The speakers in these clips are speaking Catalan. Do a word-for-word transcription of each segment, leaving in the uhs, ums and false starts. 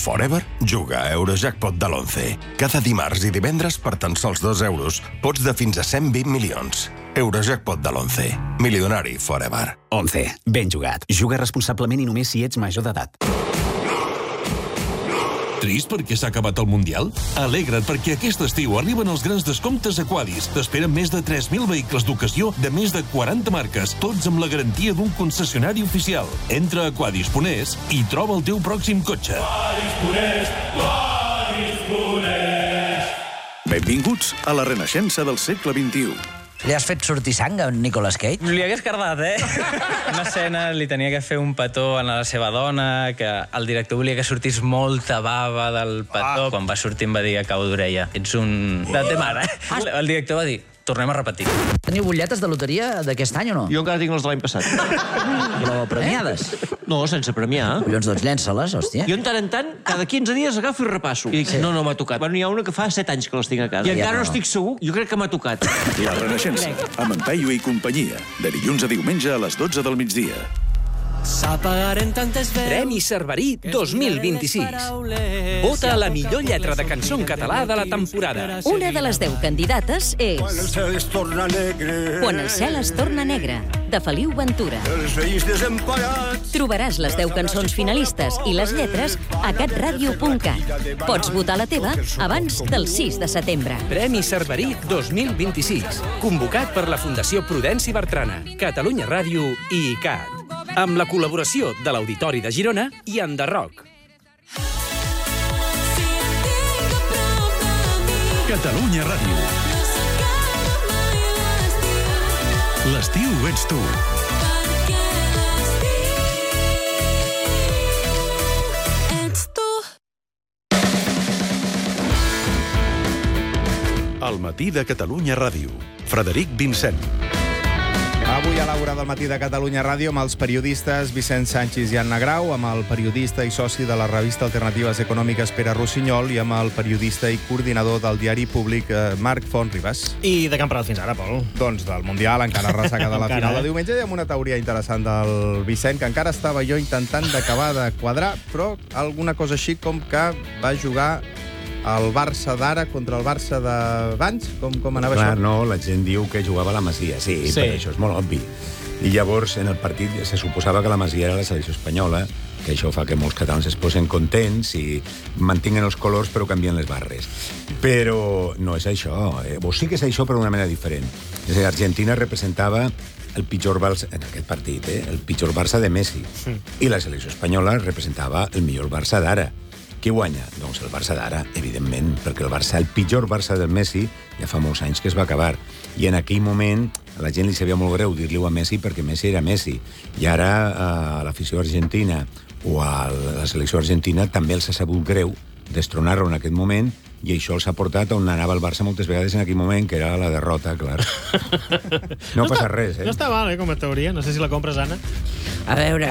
forever? Juga a Eurojackpot de l'once. Cada dimarts i divendres per tan sols dos euros pots de fins a cent vint milions. Eurojackpot de l'once. Milionari forever. once. Ben jugat. Juga responsablement i només si ets major d'edat. Trist perquè s'ha acabat el Mundial? Alegra't perquè aquest estiu arriben els grans descomptes Aquadis. T'esperen més de tres mil vehicles d'ocasió de més de quaranta marques, tots amb la garantia d'un concessionari oficial. Entra a aquadis punt es i troba el teu pròxim cotxe. Aquadis punt es, Aquadis punt es. Benvinguts a la renaixença del segle vint-i-u. Li has fet sortir sang a Nicolas Cage? Li hagués cardat, eh? Una escena li tenia que fer un petó a la seva dona, que el director volia que sortís molta bava del petó. Ah. Quan va sortir em va dir a cau d'orella: ets un... de té mare, eh? Ah. El director va dir: tornem a repetir. Teniu butlletes de loteria d'aquest any o no? Jo encara tinc les de l'any passat. Però premiades? No, sense premiar. Collons, doncs llença-les, hòstia. Jo, en tant en tant, cada quinze dies agafo i repasso. I dic, sí. no, no m'ha tocat. Bueno, hi ha una que fa set anys que les tinc a casa. I encara no estic segur, jo crec que m'ha tocat. La renaixença, amb en Peyu i companyia. De dilluns a diumenge a les dotze del migdia. Premi Cerverí dos mil vint-i-sis. Vota a la millor lletra de cançó en català de la temporada. Una de les deu candidates és Quan el cel es torna negre, Quan el cel es torna negre, de Feliu Ventura. Trobaràs les deu cançons finalistes i les lletres a catradio punt cat. Pots votar la teva abans del sis de setembre. Premi Cerverí dos mil vint-i-sis. Convocat per la Fundació Prudenci Bertrana, Catalunya Ràdio i I C A T. Amb la col·laboració de l'Auditori de Girona i Enderroc. Catalunya Ràdio. L'estiu ets tu. Al matí de Catalunya Ràdio. Frederic Vincent. Avui a l'Hora del matí de Catalunya Ràdio amb els periodistes Vicent Sanchis i Anna Grau, amb el periodista i soci de la revista Alternatives Econòmiques Pere Rossinyol i amb el periodista i coordinador del diari públic Marc Fontribas. I de què hem parlat fins ara, Pol? Doncs del Mundial, encara ressaca de la encara, final eh? de diumenge, i amb una teoria interessant del Vicent, que encara estava jo intentant d'acabar de quadrar, però alguna cosa així com que va jugar el Barça d'ara contra el Barça d'abans? Com, com anava Clar, això? no, la gent diu que jugava a la Masia, sí, sí, però això és molt obvi. I llavors, en el partit, se suposava que la Masia era la selecció espanyola, que això fa que molts catalans es posen contents i mantinguen els colors però canvien les barres. Però no és això, eh? O sí que és això, però d'una manera diferent. És a dir, Argentina representava el pitjor Barça, en aquest partit, eh? el pitjor Barça de Messi. Sí. I la selecció espanyola representava el millor Barça d'ara. Qui guanya? Doncs el Barça d'ara, evidentment, perquè el Barça, el pitjor Barça del Messi, ja fa molts anys que es va acabar. I en aquell moment a la gent li sabia molt greu dir-li-ho a Messi perquè Messi era Messi. I ara a l'afició argentina o a la selecció argentina també els ha sabut greu destronar-lo en aquest moment, i això els ha portat on anava el Barça moltes vegades en aquell moment, que era la derrota, clar. No, no passa està, res, eh? No està mal, eh, com a teoria. No sé si la compres, Anna. A veure...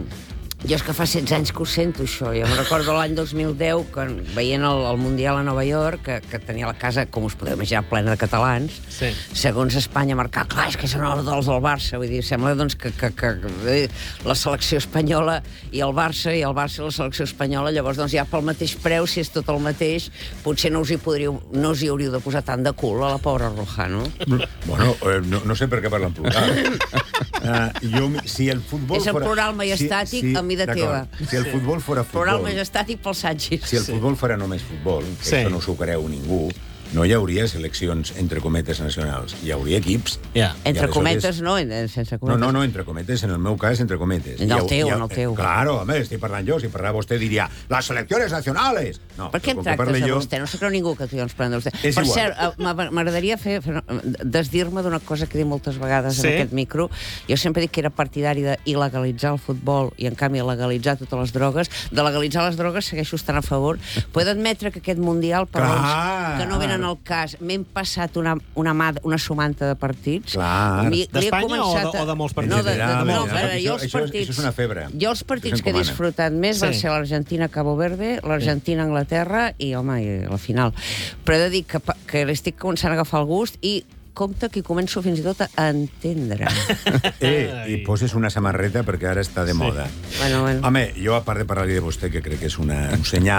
Jo és que fa setze anys que ho sento, això. Jo em recordo l'any dos mil deu, quan veient el, el Mundial a Nova York, que, que tenia la casa, com us podeu imaginar, plena de catalans. Sí. Segons Espanya marcar, clar, és que són els dels del Barça. Vull dir, sembla doncs, que, que, que la selecció espanyola i el Barça, i el Barça i la selecció espanyola, llavors doncs, ja pel mateix preu, si és tot el mateix, potser no us hi, podríeu, no us hi hauríeu de posar tant de cul a la pobra Rojano. Bueno, eh, no, no sé per què parlen plural. Uh, jo, si el futbol és el plural majestàtic, si, si, a mi de teva. Si el futbol fora futbol... Plural majestàtic pel Sanchis. Si el futbol fora només futbol, que sí. això no s'ho creu ningú, no hi hauria seleccions entre cometes nacionals. Hi hauria equips. Yeah. Entre cometes, no, sense cometes. No, no, no, entre cometes, en el meu cas, entre cometes. En el teu, en el teu. Claro, home, estic parlant jo. Si parlara vostè, diria, les seleccions nacionals! No, per què em tractes a vostè? No se creu ningú que tu ens parlem de vostè. És per igual. cert, m'agradaria fer, fer desdir-me d'una cosa que he dit moltes vegades sí? en aquest micro. Jo sempre dic que era partidari d'il·legalitzar el futbol i, en canvi, legalitzar totes les drogues. De legalitzar les drogues segueixo estant a favor. Puedo admetre que aquest Mundial, per raons que no venen al cas, m'he passat una, una, mà, una sumanta de partits. Clar. D'Espanya començat... o, de, o de molts partits? No, de, de, de, no, no, veure, jo els això, partits... això és una febre. Jo els partits que he disfrutat més sí. van ser l'Argentina-Cabo Verde, l'Argentina-Anglaterra i, home, i la final. Però he de dir que, que l'estic començant a agafar el gust i compte que començo fins i tot a entendre. Eh, i poses una samarreta perquè ara està de moda. Sí. Bueno, bueno. Home, jo, a part de parlar-li de vostè, que crec que és una, un senyal